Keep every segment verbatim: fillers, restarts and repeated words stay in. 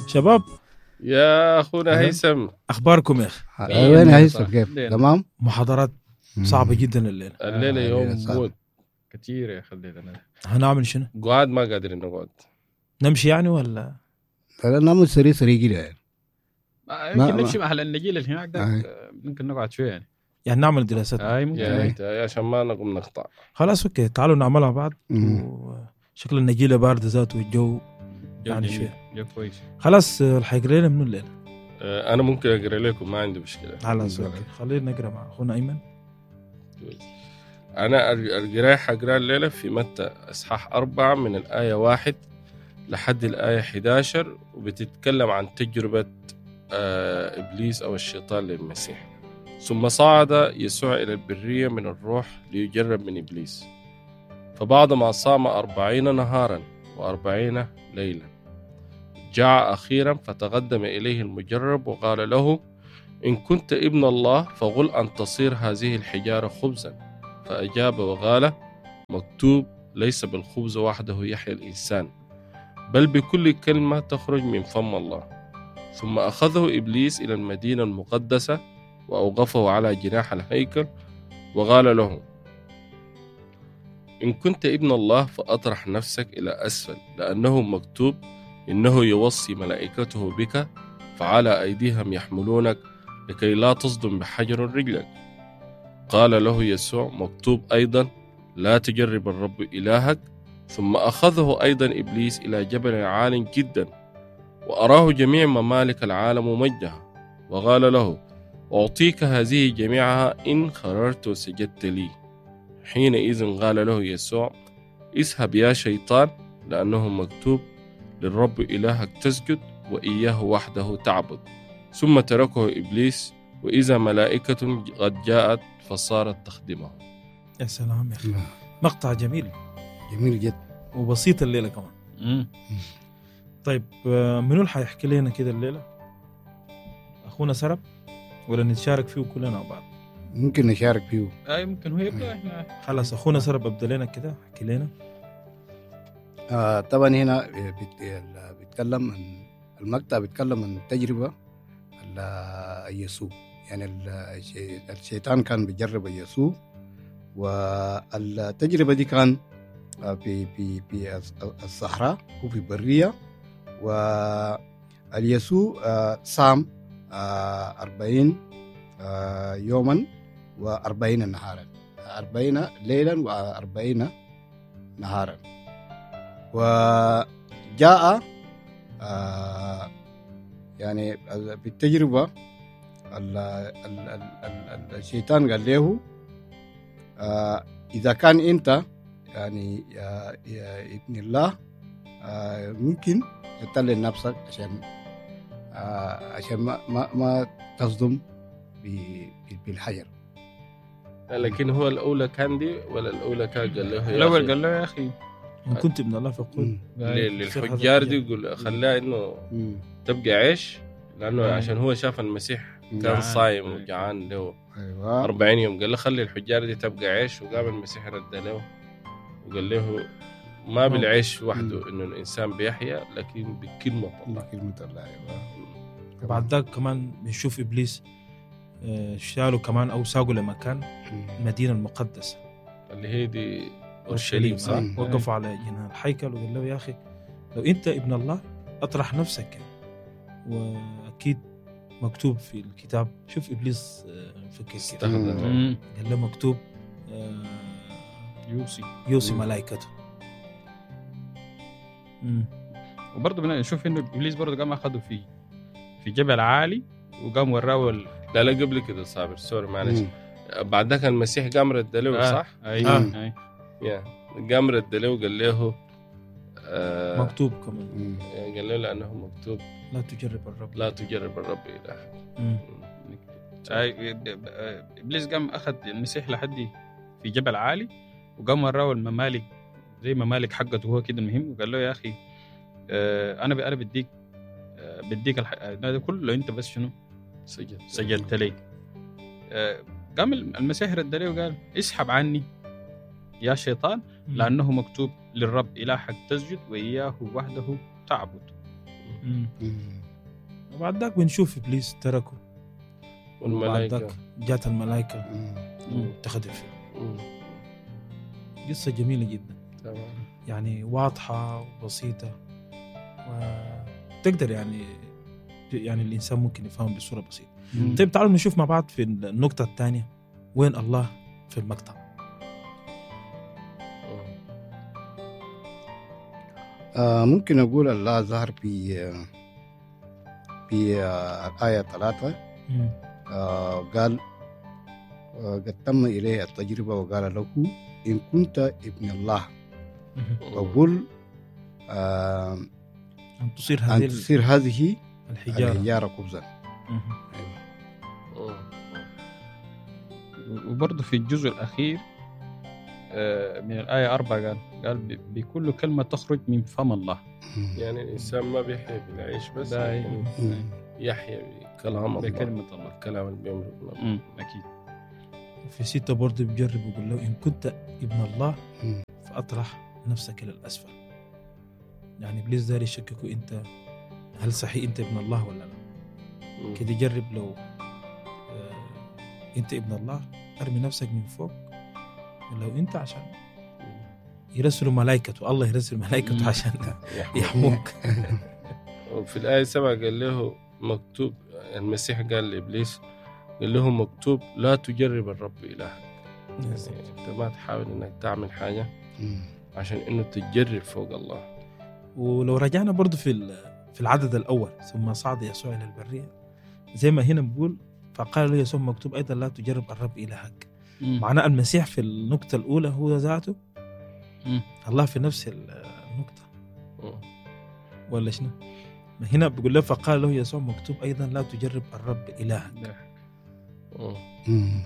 شباب يا اخونا هيثم، اخباركم يا اخي؟ وين هيثم؟ كيف تمام؟ محاضرات صعبه جدا الليله. الليله يوم صعب. موت كثير يا اخي. الليله هنعمل شنو؟ قعد ما قادرين نقعد. نمشي يعني ولا لا نعمل سريع سريع كده يعني. يمكن نمشي مع النجيل اللي هناك ده، ممكن نقعد شويه يعني يعني نعمل دراسات. اي ممكن يا ريت يا عشان ما نقوم نقطع. خلاص اوكي، تعالوا نعملها بعض. مم. وشكل النجيله بارده ذاته والجو يعني جميل. شويه. جو كويس. خلاص الحيقرا لنا منو الليله؟ آه، انا ممكن اقرا لكم، ما عندي مشكله. خلاص اوكي، خلينا نقرا مع اخونا ايمن. انا القرايه حقرا الليله في متى اصحاح أربعة من الايه واحد لحد الايه إحدى عشر، وبتتكلم عن تجربه آه ابليس او الشيطان للمسيح. ثم صعد يسوع إلى البرية من الروح ليجرب من إبليس. فبعدما صام أربعين نهارا وأربعين ليلا جاع أخيرا، فتقدم إليه المجرب وقال له: إن كنت ابن الله فقل أن تصير هذه الحجارة خبزا. فأجاب وقال: مكتوب: ليس بالخبز وحده يحيى الإنسان، بل بكل كلمة تخرج من فم الله. ثم أخذه إبليس إلى المدينة المقدسة وأوقفه على جناح الهيكل وقال له: إن كنت ابن الله فأطرح نفسك إلى أسفل، لأنه مكتوب: إنه يوصي ملائكته بك فعلى أيديهم يحملونك لكي لا تصدم بحجر رجلك. قال له يسوع: مكتوب أيضا: لا تجرب الرب إلهك. ثم أخذه أيضا إبليس إلى جبل عال جدا وأراه جميع ممالك العالم ومجدها، وقال له: أعطيك هذه جميعها إن خررت وسجدت لي. حينئذ قال له يسوع: اذهب يا شيطان، لأنه مكتوب: للرب إلهك تسجد وإياه وحده تعبد. ثم تركه إبليس، وإذا ملائكة قد جاءت فصارت تخدمه. يا سلام يا اخي، مقطع جميل جميل جدا وبسيط الليله كمان. مم. طيب منو اللي حيحكي لنا كده الليله؟ اخونا سرب ولا نتشارك فيه كلنا مع بعض؟ ممكن نشارك فيه. اي ممكن هو يبدا. احنا خلاص اخونا سرب ابدا لنا كده، احكي لنا. آه طبعا هنا بيت- بيتكلم عن المقطع، بيتكلم عن تجربة ال- يسوع. يعني ال- الشي- الشيطان كان بيجرب يسوع، والتجربة دي كان آه، في في في الصحراء وفي برية. واليسوع آه، صام آه، أربعين آه، يوما وأربعين نهارا، أربعين ليلا وأربعين نهارا. وجاء آه، يعني بالتجربة ال- ال- ال- ال- الشيطان قال له: آه، إذا كان أنت يعني يا, يا ابن الله آه، ممكن تطلع نفسك عشان آه، عشان ما ما, ما تصدم ب- بالحجر. لكن هو الأولى كان دي ولا الأولى كان قال له يا الاول أخي؟ قال له يا اخي ان كنت ابن الله فقل. لل- للحجار دي يقول خلاه إنه مم. تبقى عيش، لأنه مم. عشان هو شاف المسيح كان جعان. صايم وجعان له أيوة. أربعين يوم. قال له خلي الحجار دي تبقى عيش، وقام المسيح رد له وقال له: ما بالعيش وحده إنه الإنسان بيحيا، لكن بكلمة الله. كلمة الله. أيوة. بعد ذاك كمان بنشوف ابليس آه، شالوا كمان او ساقوا لمكان مم. المدينه المقدسه اللي هي دي أورشليم، صح؟ مم. وقفوا على جناح الهيكل وقال له: يا اخي لو انت ابن الله اطرح نفسك يعني. واكيد مكتوب في الكتاب. شوف ابليس آه، فكر كده، استخدم. مم. قال له مكتوب آه، يوصي. يوصي مم. ملائكته. مم. وبرضه بنشوف انه ابليس برضه قام اخذه في في جبل عالي وقام وراه ال... لا لا قبل كده صابر، سوري معلش. مم. بعد ذاك المسيح قام رد له، آه. صح؟ اي آه. اي يا قام رد له وقال له آه مكتوب كمان: مم. قال له لأنه مكتوب: لا تجرب الرب. لا تجرب الرب إلهك. مم. أي ابليس قام اخذ المسيح لحد في جبل عالي وقام وراه الممالك زي ممالك حقته هو كده المهم، وقال له: يا اخي آه، انا انا بديك آه، بديك الح... ده كله لو انت بس شنو سجد سجدت لي. آه، قام المسيح رد عليه وقال: اسحب عني يا شيطان، مم. لأنه مكتوب: للرب إلهك تسجد وإياه وحده تعبد. مم. مم. وبعد ذاك بنشوف إبليس تركه، وبعد والملائكة ذاك جات الملائكة مم. واتخذت فيه. مم. قصة جميلة جدا، تمام. يعني واضحة وبسيطة، وتقدر يعني يعني الإنسان ممكن يفهم بصورة بسيطة. مم. طيب تعالوا نشوف مع بعض في النقطة الثانية وين الله في المقطع. آه ممكن أقول الله ظهر في آه، في آه الآية ثلاثة. مم. آه قال آه قد تم إليه التجربة وقال له إن كنت ابن الله وقل آه أن تصير أن هذه تصير هذه الحجارة. الحجارة خبزا. مم. وبرضه في الجزء الأخير آه، من الآية أربعة قال قال ب- بكل كلمة تخرج من فم الله. يعني الإنسان ما بيحيا بالعيش بس، ده لكن مم. يحيا بكلام الله، بكلمة الله. الكلام اللي بيمرق الله. مم، أكيد. في ستة برضه بيجرب ويقول له إن كنت ابن الله مم. فأطرح نفسك إلى الأسفل. يعني إبليس داري يشككوا أنت هل صحيح أنت ابن الله ولا لا. مم. كده جرب لو آه أنت ابن الله أرمي نفسك من فوق، ولو أنت عشان يرسلوا ملائكته، الله يرسل ملائكته مم. عشان يحمي. يحموك. وفي الآية سبعة قال له مكتوب، المسيح قال لإبليس قال له مكتوب لا تجرب الرب إلهك. يعني أنت ما تحاول إنك تعمل حاجة مم. عشان إنه تجرب فوق الله. ولو رجعنا برضو في في العدد الأول ثم صعد يسوع إلى البرية، زي ما هنا بقول فقال له يسوع مكتوب أيضا لا تجرب الرب إلهك. مم. معناه المسيح في النقطة الأولى هو ذاته، مم. الله في نفس النقطة مم. ولا شنو؟ هنا بيقول له فقال له يسوع مكتوب أيضا لا تجرب الرب إلهك. ده. مم. مم.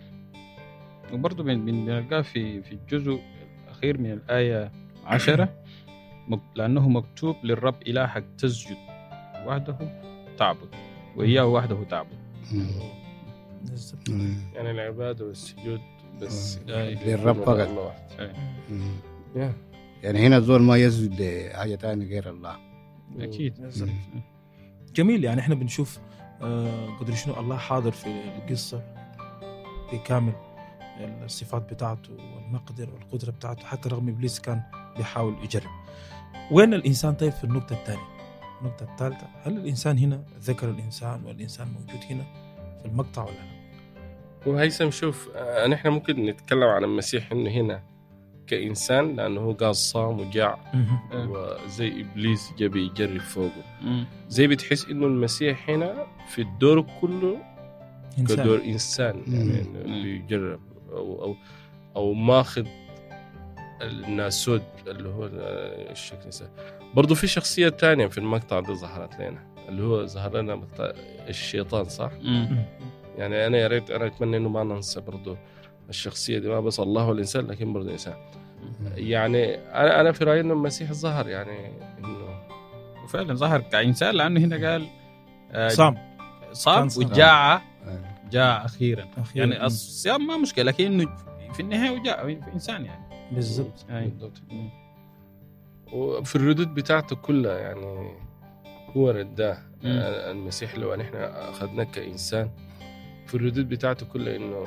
وبرضه بن- بن- بنلقاه في في الجزء الأخير من الآية عشرة مك- لأنه مكتوب للرب إلهك تسجد وحده تعبد وإياه وحده تعبد. مم. بالضبط. مم. يعني العبادة والسجود بس آه. للرب فقط. الله وحده. مم. يا. يعني هنا الزول ما يسجد لحاجة تانية غير الله. أكيد. بالضبط. جميل. يعني احنا بنشوف آه قدر شنو الله حاضر في القصة بكامل الصفات بتاعته والمقدر والقدرة بتاعته، حتى رغم إبليس كان بيحاول يجرب. وين الإنسان طيب في النقطة الثانية؟ النقطة الثالثة، هل الإنسان هنا ذكر الإنسان والإنسان موجود هنا في المقطع ولا لا؟ وهيثم شوف، آه، نحن ممكن نتكلم عن المسيح إنه هنا كإنسان لأنه هو قال صام وجاع آه. وزي إبليس جاب يجرب فوقه، مم. زي بتحس إنه المسيح هنا في الدور كله إنسان. كدور إنسان، يعني مم. إنه بيجرب أو أو أو ماخذ الناسود اللي هو الشكل الإنسان. برضو في شخصية تانية في المقطع ده ظهرت لنا، اللي هو ظهر لنا مقطع الشيطان، صح؟ مم. يعني أنا يا ريت أنا أتمنى إنه ما ننسى برضو الشخصية دي، ما بس الله والإنسان لكن برضو إنسان. يعني أنا أنا في رأيي إنه المسيح ظهر، يعني إنه وفعلا ظهر كإنسان لأنه هنا قال آه، صام صام كان صام. وجاع آه. جاء أخيرا. أخيراً. يعني الصيام ما مشكلة، لكنه في النهاية وجاء إنسان يعني. بالضبط. أي. بالضبط. وفي الردود بتاعته كلها يعني هو رداه. مم. آه، المسيح لو نحن أخذناه كإنسان في الردود بتاعته كلها إنه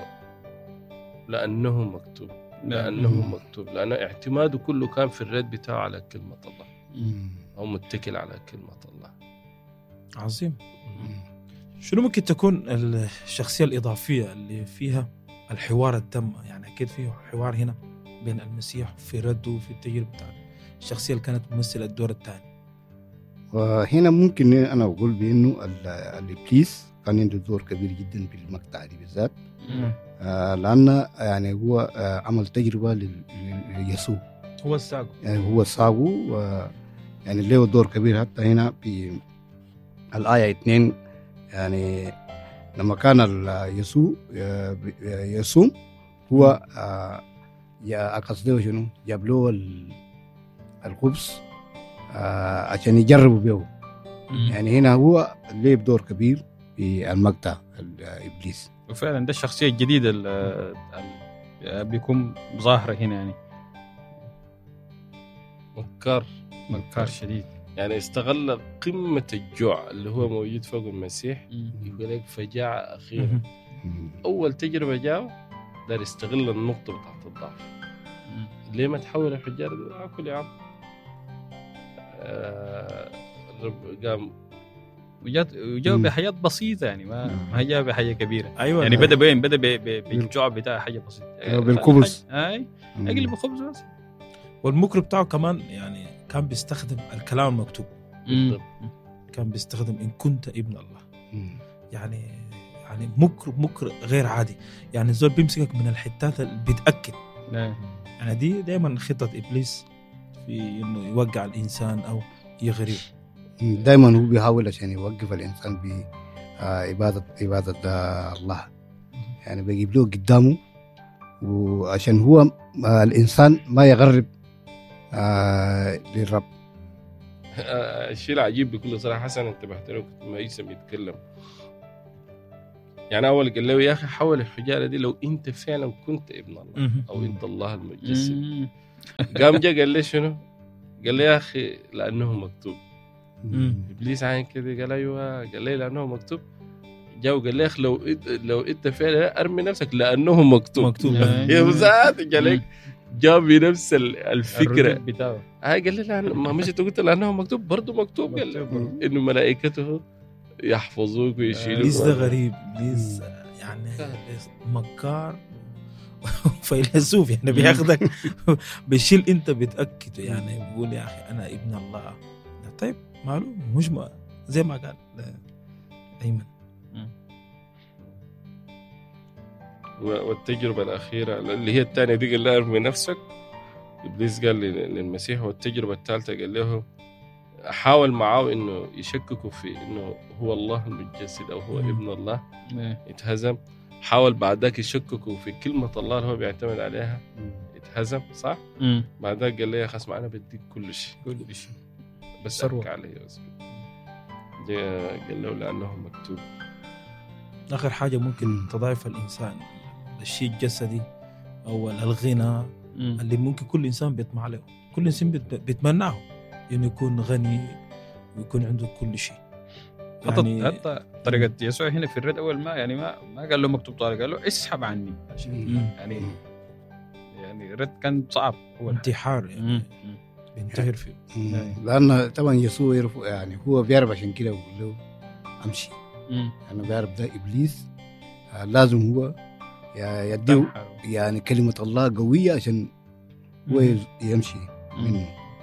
لأنه مكتوب لأنه مم. مكتوب لأنه اعتماده كله كان في الرد بتاعه على كلمة الله، مم. أو متكل على كلمة الله. عظيم. مم. شنو ممكن تكون الشخصية الإضافية اللي فيها الحوار التام؟ يعني أكيد فيه حوار هنا بين المسيح في رده وفي التجربة بتاعته، الشخصية اللي كانت ممثلة الدور الثاني. وهنا ممكن أنا أقول بأنه ال- الإبليس كان عنده دور كبير جدا في المقطع دي بالذات. مم. آه لأن يعني هو آه عمل تجربة لل- ليسوع، هو الساقو. يعني هو صاغه و- يعني له دور كبير. حتى هنا في الآية اثنين يعني لما كان ال- يسوع آه، ب- آه، يصوم هو آه، يا قصده شنو جاب له ال- الخبز آه، عشان يجربوا به. مم. يعني هنا هو له دور كبير في المقطع الإبليس. وفعلا ده الشخصية الجديدة اللي بيكون ظاهرة هنا، يعني مكار مكار شديد. يعني استغل قمة الجوع اللي هو موجود فوق المسيح. مم. يقول لك فجاعة أخيرا. أول تجربة جاء دار يستغل النقطة بتاعت الضعف. مم. ليه ما تحول الحجار دي؟ أكل يا عم. آه رب قام وجات وجاء مم. بحياة بسيطة يعني ما ما جاء بحاجة كبيرة. ايوه يعني بدأ بين بدأ ب- ب- بالجوع بتاع حاجة بسيطة. أيوة، بالخبز. اي اقلب الخبز بس. والمكر بتاعه كمان يعني كان بيستخدم الكلام المكتوب. مم. كان بيستخدم إن كنت ابن الله. يعني يعني مكر مكر غير عادي. يعني الزول بيمسكك من الحتات اللي بيتأكد. إيه. يعني دي دايما خطة إبليس في إنه يوقع الإنسان أو يغريه. دائما هو بيحاول عشان يوقف الإنسان بعبادة عبادة آه، الله. يعني بيجيب له قدامه وعشان هو آه، الإنسان ما يغرب آه، للرب. الشيء العجيب بكل صراحة حسن انتبهت له كنت ما يسمى يتكلم. يعني أول قال له يا أخي حول الحجارة دي لو أنت فعلا كنت ابن الله أو أنت الله المتجسد. مم. قام جا قال لي شنو؟ قال لي يا أخي لأنه مكتوب. مم. إبليس عين كده قال أيوة. قال لي لأنه مكتوب. جا وقال لي يا أخي لو إد- لو أنت فعلا أرمي نفسك لأنه مكتوب. مكتوب. يا مساعد قال جاب بنفس ال- الفكرة. الردود بتاعه. هاي قال لي لا ما مش انت قلت لانه مكتوب برضه مكتوب. قال لي انه ملائكته يحفظوك ويشيلوك. إبليس ده غريب. إبليس يعني إبليس مكار فيلسوف. يعني بياخدك بيشيل أنت بتأكد. يعني بيقول يا أخي أنا ابن الله. طيب معلوم مش ما زي ما قال أيمن. و- والتجربة الأخيرة اللي هي الثانية دي قال لها ارمي نفسك. إبليس قال لل- للمسيح. والتجربة الثالثة قال له حاول معاه إنه يشككوا في إنه هو الله المتجسد أو هو مم. ابن الله. إيه. يتهزم. حاول بعد ذاك يشككوا في كلمة الله اللي هو بيعتمد عليها. يتهزم صح. مم. بعد ذاك قال لي يا خصم أنا بديك كل شيء كل شيء. بس ثروة. أبكي عليه بس. جاء قال له لأنه مكتوب. آخر حاجة ممكن تضعف الإنسان الشيء الجسدي أو الغنى مم. اللي ممكن كل إنسان بيطمع له. كل إنسان بيت- بيتمناه إنه يكون غني ويكون عنده كل شيء. حتى يعني حتى طريقة يسوع هنا في الرد أول ما يعني ما ما قال له مكتوب طارق قال له اسحب عني عشان مم. يعني يعني الرد كان صعب أول حاجة. انتحار يعني مم. بينتحر فيه. لأن طبعا يسوع يعرف يعني هو بيعرف عشان كده بقول له أمشي. مم. أنا بيعرف ده إبليس آه، لازم هو ي- يديه يعني كلمة الله قوية عشان هو مم. يمشي منه.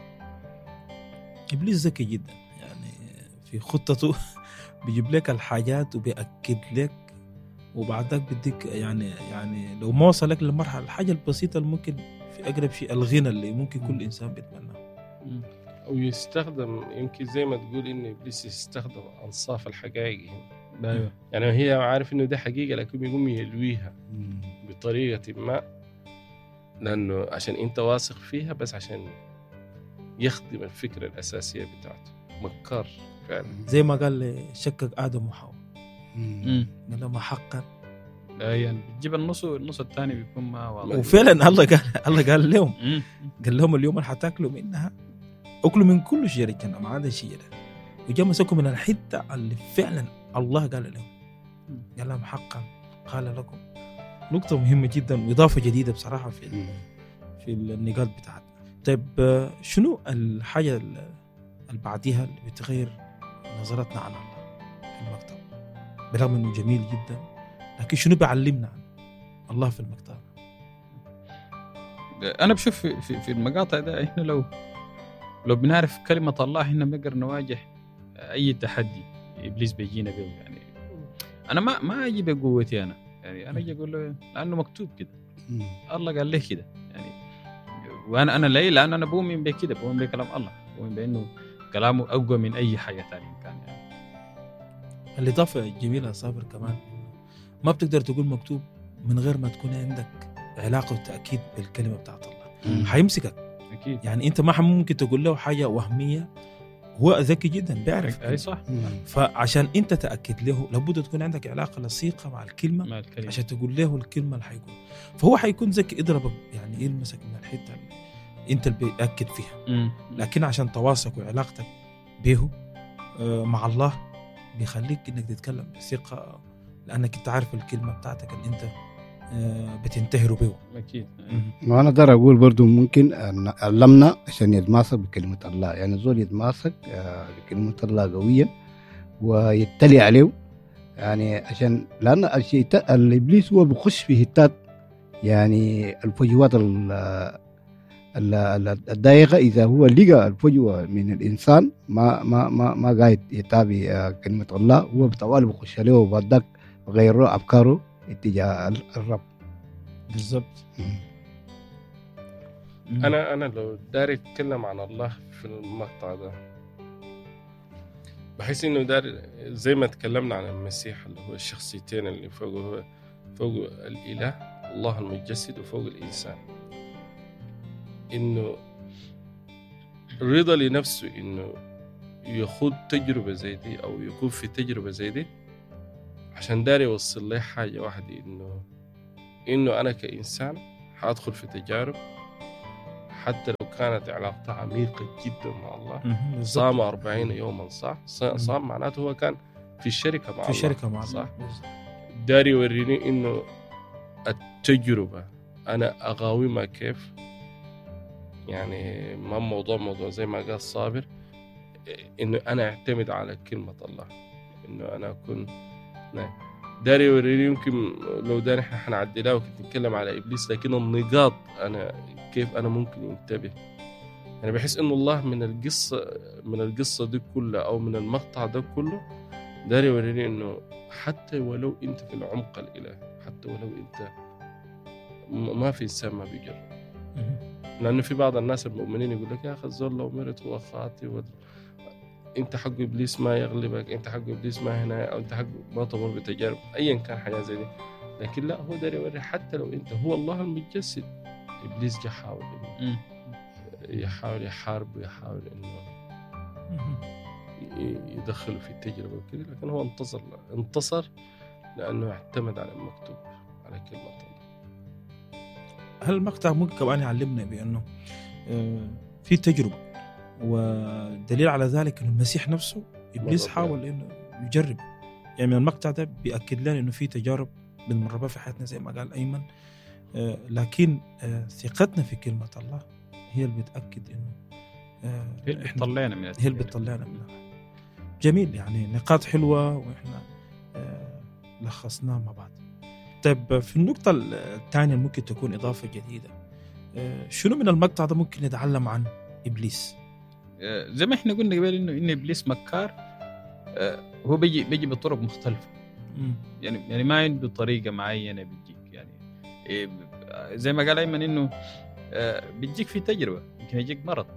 إبليس ذكي جدا. يعني في خطته بيجيب لك الحاجات وبيأكد لك وبعد ذاك بديك يعني يعني لو ما وصلك للمرحلة الحاجة البسيطة اللي ممكن في أقرب شيء الغنى اللي ممكن كل إنسان بيتمناه. مم. أو يستخدم يمكن زي ما تقول إن إبليس يستخدم أنصاف الحقائق هنا. أيوة. يعني هي عارف إنه ده حقيقة لكن يقوم يلويها بطريقة ما لأنه عشان أنت واثق فيها بس عشان يخدم الفكرة الأساسية بتاعته. مكار فعلا. زي ما قال لي شكك آدم وحواء. مم. قال لما حقا لا يعني بتجيب النص والنص الثاني بيكون ما واضح. وفعلا الله قال الله قال لهم مم. قال لهم اليوم اللي حتاكلوا منها اكلوا من كل شجرة الجنة ما عدا شجرة. وجاء مسكوا من الحتة اللي فعلا الله قال لهم. قال لهم حقا قال لكم. نقطة مهمة جدا وإضافة جديدة بصراحة في في النقاط بتاعتنا. طيب آه، شنو الحاجة اللي بعديها اللي بتغير نظرتنا عن الله في المكتب برغم انه جميل جدا لكن شنو بيعلمنا عن الله في المكتب؟ أنا بشوف في, في, في المقاطع ده إحنا لو لو بنعرف كلمة الله إحنا بنقدر نواجه أي تحدي إبليس بيجينا به. يعني أنا ما ما أجي بقوتي أنا يعني أنا أجي أقول له لأنه مكتوب كده. الله قال لي كده يعني. وأنا أنا ليه لأن أنا بؤمن بكده بؤمن بكلام الله بؤمن بأنه كلامه أقوى من أي حاجة تانية كان يعني. الإضافة الجميلة صابر كمان ما بتقدر تقول مكتوب من غير ما تكون عندك علاقة وتأكيد بالكلمة بتاعت الله. حيمسكك أكيد. يعني أنت ما ممكن تقول له حاجة وهمية. هو ذكي جدا بيعرف. أي صح. فعشان أنت تأكد له لابد تكون عندك علاقة لصيقة مع الكلمة, مع الكلمة. عشان تقول له الكلمة اللي حيقول. فهو حيكون ذكي يضربك يعني يلمسك من الحتة اللي أنت اللي بيأكد فيها. مم. لكن عشان تواصلك وعلاقتك به مع الله بيخليك انك تتكلم بثقة، لانك انت عارف الكلمة بتاعتك اللي انت بتنتهر به. اكيد. وانا اقدر اقول برضو ممكن ان علمنا عشان يتماسك بكلمة الله، يعني زول يتماسك بكلمة الله قويا ويتلي عليه، يعني عشان لان الشيء الابليس هو بيخش في هتات، يعني الفجوات الضيقة. إذا هو لقى الفجوة من الإنسان ما ما ما ما قاعد يتابع كلمة الله، هو بطوال بخش عليه وبعدك غير أفكاره اتجاه الرب. بالضبط. أنا أنا لو داري أتكلم عن الله في المقطع ده، بحس إنه داري زي ما تكلمنا عن المسيح اللي هو الشخصيتين اللي فوقه فوق الإله الله المتجسد وفوق الإنسان، إنه رضا لنفسه إنه يخوض تجربة زي دي أو يكون في تجربة زي دي عشان داري يوصل لي حاجة واحدة، إنه إنه أنا كإنسان حأدخل في تجارب حتى لو كانت علاقتها عميقة جدا مع الله. صام أربعين يوما صح؟ صام معناته هو كان في الشركة مع في الله، شركة مع صح؟ الله. داري يوريني إنه التجربة أنا أقاومها كيف، يعني ما موضوع موضوع زي ما قال صابر، إنه أنا أعتمد على كلمة الله، إنه أنا أكون داري يوريني. يمكن لو داري إحنا حنعدلها وكنت نتكلم على إبليس، لكن النقاط أنا كيف أنا ممكن ينتبه. أنا بحس إنه الله من القصة من القصة دي كلها أو من المقطع ده كله داري يوريني إنه حتى ولو أنت في العمق الإلهي، حتى ولو أنت ما في إنسان ما بيجرب، لأنه في بعض الناس المؤمنين يقول لك يا أخي الزول لو مرت هو خاطئ و... أنت حق إبليس ما يغلبك، أنت حق إبليس ما هنا، أو أنت حق ما تمر بتجارب أيا كان حاجة زي دي. لكن لا، هو داري يوري حتى لو أنت هو الله المتجسد، إبليس جا حاول إنه يحاول يحارب ويحاول إنه يدخله في التجربة وكذا، لكن هو انتصر انتصر لأنه اعتمد على المكتوب على كلمة الله. هل المقطع ممكن كمان يعلمنا بأنه في تجربة، ودليل على ذلك أن المسيح نفسه إبليس حاول إنه يجرب. يعني من المقطع ده بيأكد لنا إنه في تجارب بنمر في حياتنا زي ما قال أيمن، لكن ثقتنا في كلمة الله هي اللي بتأكد إنه هي اللي بتطلعنا من هي اللي بتطلعنا منها. جميل، يعني نقاط حلوة وإحنا لخصناها مع بعض. طيب في النقطة الثانية ممكن تكون إضافة جديدة، شنو من المقطع ده ممكن نتعلم عن إبليس؟ زي ما إحنا قلنا قبل إنه إن إبليس مكار، هو بيجي بيجي بطرق مختلفة. م. يعني يعني ما عنده طريقة معينة بيجيك، يعني زي ما قال أيمن إنه بيجيك في تجربة، يمكن يجيك مرض.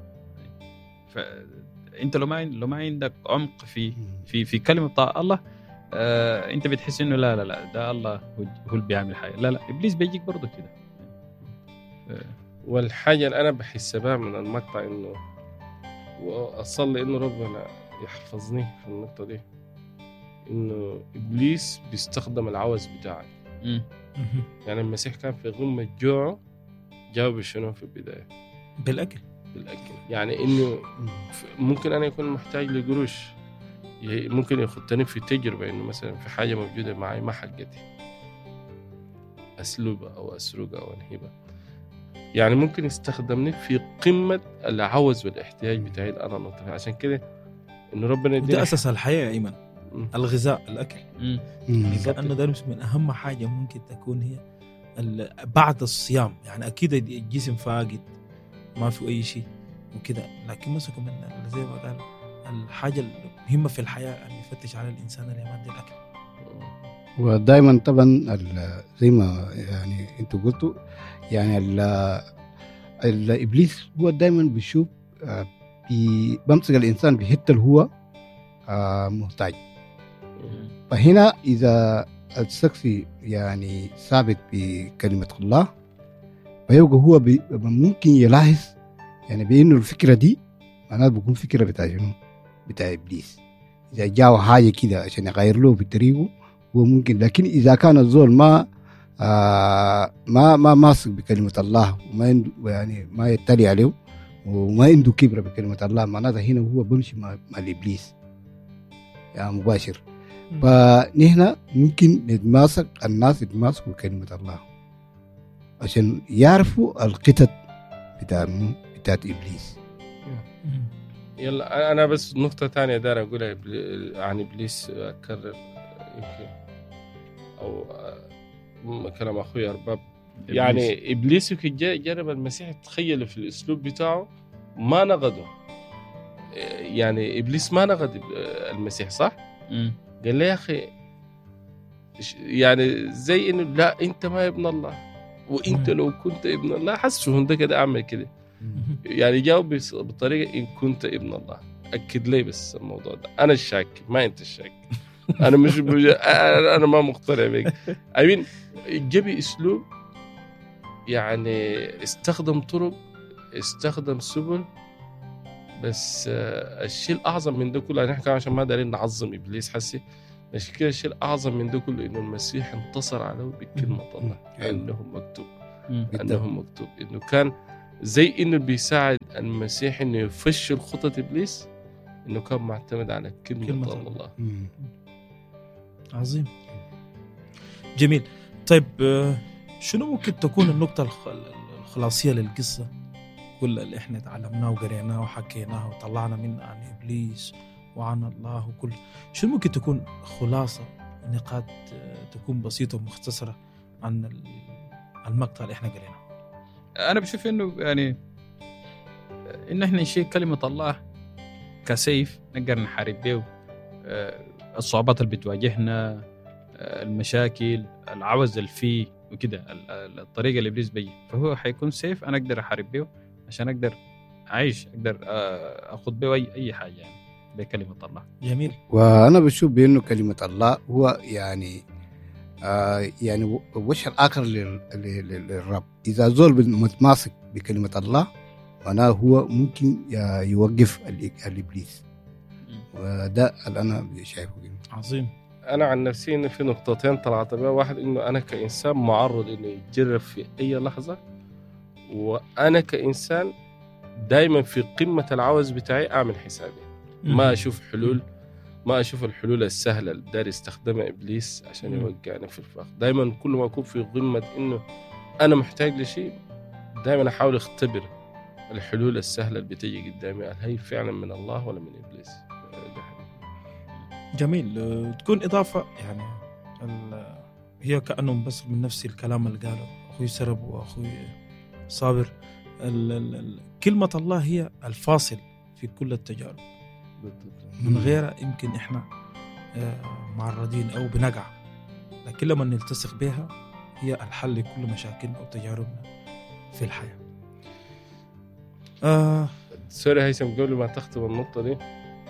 فأنت لو ما لو ما عندك عمق في في في كلمة بتاع الله، آه، انت بتحس انه لا لا لا ده الله هو اللي بيعمل حاجه. لا لا ابليس بيجيك برضه كده. آه. والحاجه اللي انا بحس بها من المقطع انه واصلي انه ربنا يحفظني في النقطه دي، انه ابليس بيستخدم العوز بتاعك. م. يعني المسيح كان في غمه جوعه جاوب شنو في البدايه؟ بالاكل. بالاكل، يعني انه ممكن انا يكون محتاج لقروش، ممكن يخطني في تجربة إنه مثلا في حاجة موجودة معي ما حقتي، أسلوبها أو أسرقها أو أنهبها. يعني ممكن يستخدمني في قمة العوز والإحتياج بتاعي أنا نطفي. عشان كده إنه ربنا يدينا، ده أساس الحياة يا أيمن، الغذاء، الأكل. لأنه ده من أهم حاجة ممكن تكون هي بعد الصيام. يعني أكيد الجسم فاقد ما في أي شيء وكده، لكن مثلا من زي ما قال الحاجة المهمة في الحياة أن يفتش على الإنسان اللي يمد الأكل. ودائما طبعا زي ما يعني أنتوا قلتوا، يعني الإبليس هو دائما بيشوف بمسك الإنسان بحتة اللي هو محتاج. فهنا إذا الشخص يعني ثابت بكلمة الله، فيبقى هو ممكن يلاحظ يعني بأنه الفكرة دي معناته بيكون فكرة بتاع شنو؟ بتاع إبليس. إذا جاء حاجة كده عشان يغير له بطريقه هو ممكن، لكن إذا كان الزول ما آه ما ما ماسك بكلمة الله وما يعني ما يتلي عليه وما عنده كبرة بكلمة الله، معناتها هنا هو بمشي مع, مع الإبليس يعني مباشر. فنحن ممكن نتماسك، الناس يتماسكوا كلمة الله عشان يعرفوا القطط بتاع بتاعت إبليس. يلا أنا بس نقطة تانية دار أقولها عن إبليس، أكرر يمكن أو كلام أخوي أرباب. يعني إبليس يمكن جرب المسيح، تخيل في الأسلوب بتاعه ما نقده. يعني إبليس ما نقد المسيح صح؟ م. قال لي يا أخي يعني زي إنه لا أنت ما ابن الله، وأنت لو كنت ابن الله حسوا هنده كده أعمل كده. يعني جاوب بطريقة إن كنت ابن الله. أكد لي بس الموضوع ده، أنا الشاك ما أنت الشاك. أنا مش أنا ما مقتنع بك. أمين جبي أسلوب يعني استخدم طرق، استخدم سبل، بس الشيء الأعظم من ده كله نحن كمان عشان ما دارين نعظم إبليس حسي، مش كده الشيء الأعظم من ده كله إنه المسيح انتصر عليه بكلمة الله. أنه مكتوب أنه مكتوب إنه كان زي إنه بيساعد المسيح إنه يفشل خطة إبليس، إنه كان معتمد على كلمة, كلمة الله. الله عظيم جميل. طيب شنو ممكن تكون النقطة الخلاصية للقصة كل اللي احنا تعلمناه وقريناه وحكيناه وطلعنا منه عن إبليس وعن الله وكل شنو ممكن تكون خلاصة نقاط تكون بسيطة ومختصرة عن المقطع اللي احنا قريناه؟ أنا بشوف إنه يعني إن احنا نشيل كلمة الله كسيف نقدر نحارب به الصعوبات اللي بتواجهنا، المشاكل، العوز اللي فيه وكده، الطريقة اللي إبليس بيجي، فهو حيكون سيف أنا أقدر أحارب به عشان أقدر أعيش، أقدر أخذ به أي أي حاجة يعني بكلمة الله. جميل. وأنا بشوف بأنه كلمة الله هو يعني آه يعني وش الآخر للرب. إذا زول متماسك بكلمة الله معناه هو ممكن يوقف الإبليس، وده اللي أنا شايفه. عظيم. أنا عن نفسي إن في نقطتين طلعت بها. واحد إنه أنا كإنسان معرض إنه يتجرب في أي لحظة، وأنا كإنسان دايما في قمة العوز بتاعي أعمل حسابي، ما أشوف حلول، ما أشوف الحلول السهلة اللي داري يستخدمها إبليس عشان يوقعني في الفخ. دايما كل ما أكون في قمة إنه أنا محتاج لشيء، دايما أحاول أختبر الحلول السهلة اللي بتيجي قدامي، هل هي فعلا من الله ولا من إبليس. جميل. تكون إضافة يعني هي كأنهم بس من نفس الكلام اللي قاله أخوي سرب وأخوي صابر. ال ال كلمة الله هي الفاصل في كل التجارب، من غيرها يمكن إحنا معرضين أو بنقع، لكن لما نلتصق بها هي الحل لكل مشاكلنا وتجاربنا في الحياة. آه سوري هيثم، قبل ما تختم النقطة دي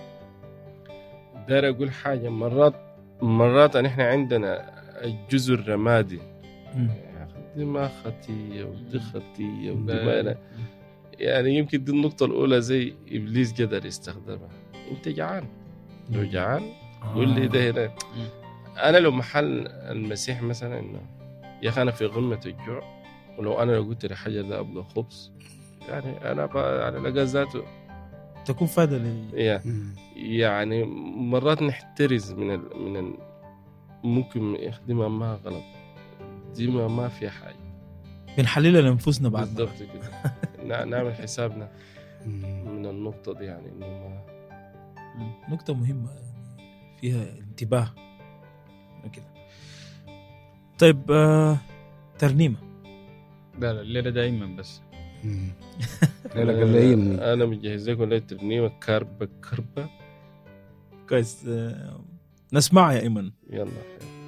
داير أقول حاجة. مرات مرات أن إحنا عندنا الجزء الرمادي، دي ما خطية ودي خطية ودي ما، يعني يمكن دي النقطة الأولى زي إبليس قدر يستخدمها. أنت جعان، لو جعان قول لي ده هنا. أنا لو محل المسيح مثلا إنه يا أخي أنا في غمة الجوع، ولو أنا لو قلت لحاجة ده أبغى خبز، يعني أنا على لقى ذاته تكون فايدة لي. يعني مرات نحترز من ال من ال ممكن يخدمها ما غلط، دي ما ما في حاجة، بنحللها لنفسنا بعد بالضبط كده. نعمل حسابنا من النقطة دي، يعني إنه ما نقطة مهمة فيها انتباه كده. طيب آه، ترنيمة. لا الليلة دائما بس لا لا أنا مجهز لكم ليلة ترنيمة كربة كربة. كويس، آه، نسمعها يا إيمن. يلا.